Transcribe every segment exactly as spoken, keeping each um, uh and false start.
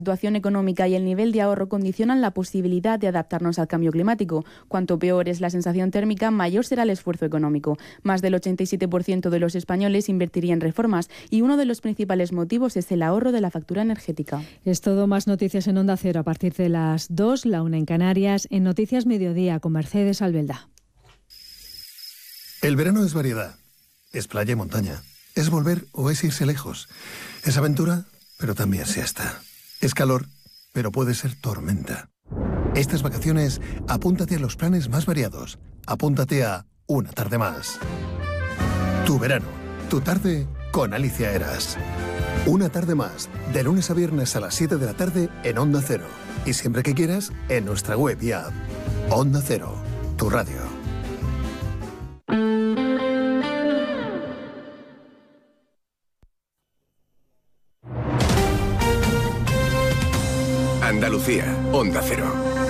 situación económica y el nivel de ahorro condicionan la posibilidad de adaptarnos al cambio climático. Cuanto peor es la sensación térmica, mayor será el esfuerzo económico. Más del ochenta y siete por ciento de los españoles invertiría en reformas y uno de los principales motivos es el ahorro de la factura energética. Es todo, más noticias en Onda Cero a partir de las dos, la una en Canarias, en Noticias Mediodía con Mercedes Albelda. El verano es variedad, es playa y montaña, es volver o es irse lejos, es aventura, pero también siesta. Es calor, pero puede ser tormenta. Estas vacaciones, apúntate a los planes más variados. Apúntate a Una Tarde Más. Tu verano, tu tarde con Alicia Eras. Una Tarde Más, de lunes a viernes a las siete de la tarde en Onda Cero. Y siempre que quieras, en nuestra web y app. Onda Cero, tu radio. Andalucía, Onda Cero.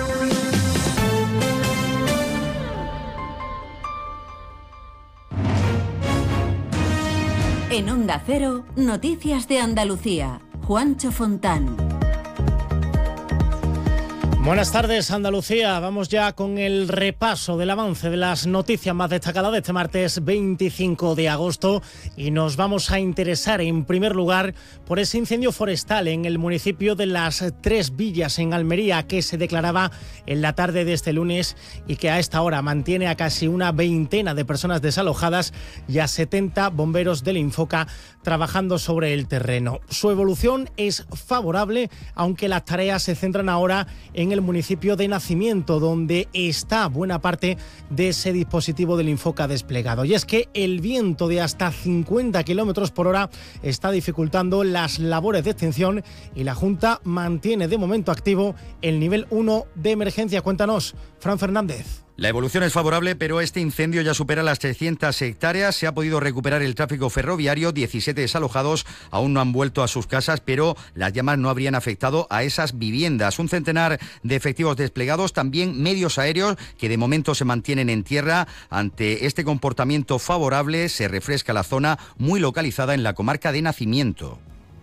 En Onda Cero, Noticias de Andalucía. Juancho Fontán. Buenas tardes, Andalucía. Vamos ya con el repaso del avance de las noticias más destacadas de este martes veinticinco de agosto y nos vamos a interesar en primer lugar por ese incendio forestal en el municipio de Las Tres Villas en Almería que se declaraba en la tarde de este lunes y que a esta hora mantiene a casi una veintena de personas desalojadas y a setenta bomberos del Infoca trabajando sobre el terreno. Su evolución es favorable, aunque las tareas se centran ahora en el municipio de Nacimiento, donde está buena parte de ese dispositivo del Infoca desplegado. Y es que el viento de hasta cincuenta kilómetros por hora está dificultando las labores de extinción y la Junta mantiene de momento activo el nivel uno de emergencia. Cuéntanos, Fran Fernández. La evolución es favorable, pero este incendio ya supera las trescientas hectáreas. Se ha podido recuperar el tráfico ferroviario, diecisiete desalojados aún no han vuelto a sus casas, pero las llamas no habrían afectado a esas viviendas. Un centenar de efectivos desplegados, también medios aéreos que de momento se mantienen en tierra. Ante este comportamiento favorable se refresca la zona, muy localizada en la comarca de Nacimiento.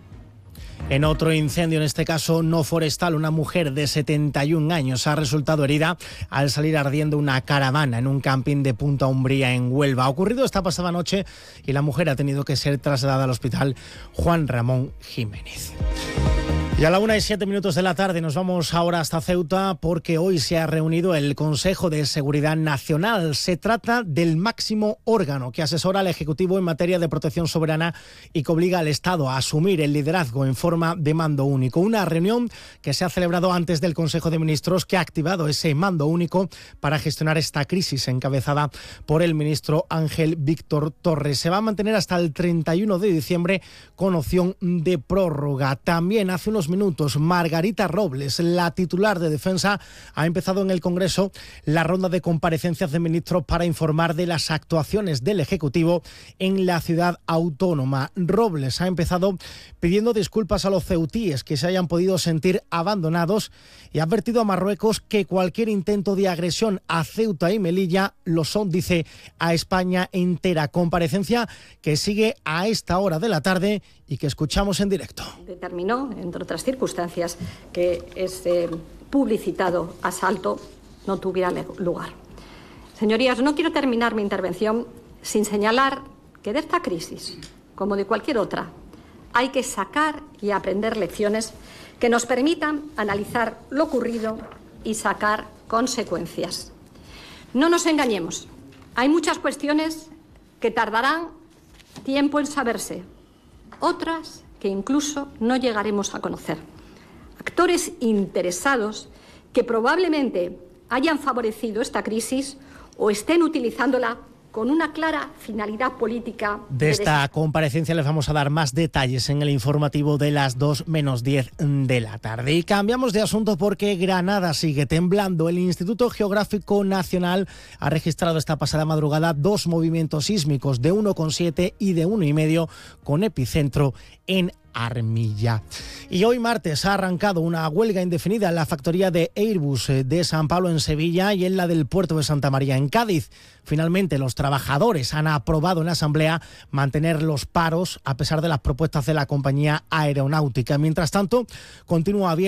En otro incendio, en este caso no forestal, una mujer de setenta y un años ha resultado herida al salir ardiendo una caravana en un camping de Punta Umbría en Huelva. Ha ocurrido esta pasada noche y la mujer ha tenido que ser trasladada al hospital Juan Ramón Jiménez. Y a la una y siete minutos de la tarde nos vamos ahora hasta Ceuta porque hoy se ha reunido el Consejo de Seguridad Nacional. Se trata del máximo órgano que asesora al Ejecutivo en materia de protección soberana y que obliga al Estado a asumir el liderazgo en forma de mando único. Una reunión que se ha celebrado antes del Consejo de Ministros que ha activado ese mando único para gestionar esta crisis encabezada por el ministro Ángel Víctor Torres. Se va a mantener hasta el treinta y uno de diciembre con opción de prórroga. También hace unos minutos, Margarita Robles, la titular de Defensa, ha empezado en el Congreso la ronda de comparecencias de ministros para informar de las actuaciones del Ejecutivo en la ciudad autónoma. Robles ha empezado pidiendo disculpas a los ceutíes que se hayan podido sentir abandonados y ha advertido a Marruecos que cualquier intento de agresión a Ceuta y Melilla lo son, dice, a España entera. Comparecencia que sigue a esta hora de la tarde y que escuchamos en directo. Determinó, entre otras circunstancias, que ese publicitado asalto no tuviera lugar. Señorías, no quiero terminar mi intervención sin señalar que de esta crisis, como de cualquier otra, hay que sacar y aprender lecciones que nos permitan analizar lo ocurrido y sacar consecuencias. No nos engañemos, hay muchas cuestiones que tardarán tiempo en saberse, otras que incluso no llegaremos a conocer. Actores interesados que probablemente hayan favorecido esta crisis o estén utilizándola con una clara finalidad política. De esta comparecencia les vamos a dar más detalles en el informativo de las dos menos diez de la tarde. Y cambiamos de asunto porque Granada sigue temblando. El Instituto Geográfico Nacional ha registrado esta pasada madrugada dos movimientos sísmicos de uno coma siete y de uno coma cinco con epicentro en Armilla. Y hoy martes ha arrancado una huelga indefinida en la factoría de Airbus de San Pablo en Sevilla y en la del puerto de Santa María en Cádiz. Finalmente los trabajadores han aprobado en la asamblea mantener los paros a pesar de las propuestas de la compañía aeronáutica. Mientras tanto, continúa abierto